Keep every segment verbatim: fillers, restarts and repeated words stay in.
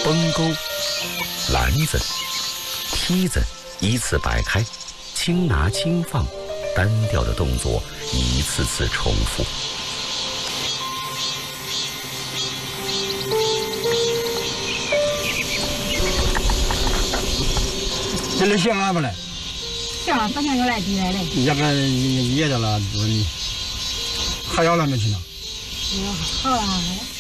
崩钩、篮子、梯子依次摆开，轻拿轻放，单调的动作一次次重复。 现在香啊不嘞？ 香，不像有来地来嘞。 这个野的了，还要了没去呢？ 好了。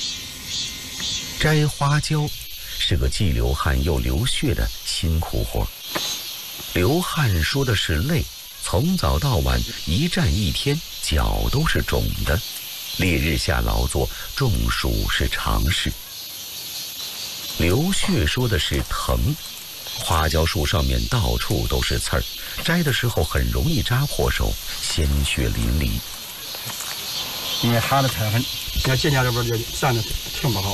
摘花椒是个既流汗又流血的辛苦活。流汗说的是累，从早到晚一站一天，脚都是肿的。烈日下劳作，中暑是常事。流血说的是疼，花椒树上面到处都是刺儿，摘的时候很容易扎破手，鲜血淋漓。 因为旱得太狠，要今年这边就散的挺不好。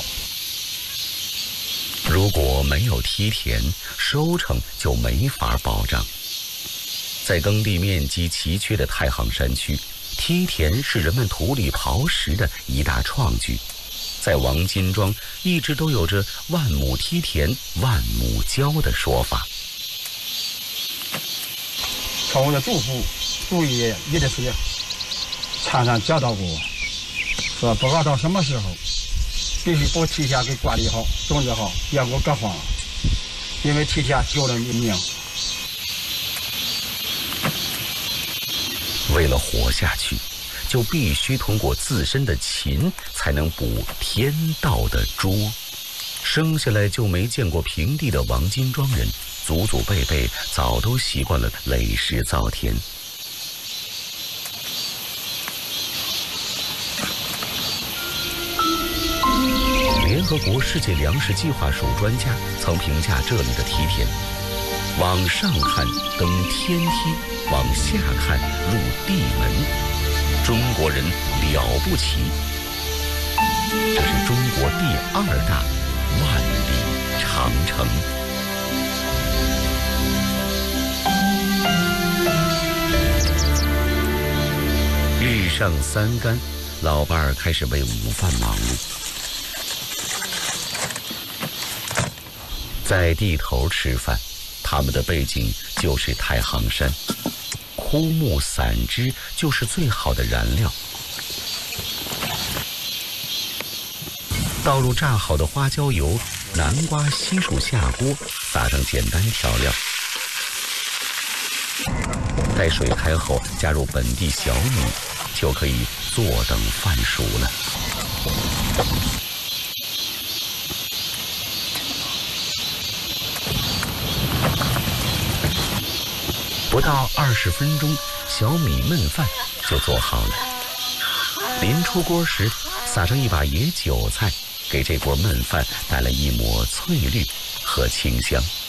如果没有梯田，收成就没法保障。在耕地面积奇缺的太行山区，梯田是人们土里刨食的一大创举。在王金庄一直都有着万亩梯田万亩交的说法。 从我的祖父祖爷爷的时间常常教导过我，说不管到什么时候必须把梯田给管理好，种植好，别给我割荒了，因为梯田救了你命。 为了活下去，就必须通过自身的勤才能补天道的拙。生下来就没见过平地的王金庄人，祖祖辈辈早都习惯了累石造田。联合国世界粮食计划署专家曾评价这里的梯田：往上看登天梯，往下看入地门。中国人了不起，这是中国第二大万里长城。日上三竿，老伴儿开始为午饭忙碌。在地头吃饭，他们的背景就是太行山，枯木散枝就是最好的燃料。倒入炸好的花椒油，南瓜悉数下锅，撒上简单调料。待水开后，加入本地小米，就可以坐等饭熟了。不到二十分钟，小米焖饭就做好了。临出锅时，撒上一把野韭菜，给这锅焖饭带来一抹翠绿和清香。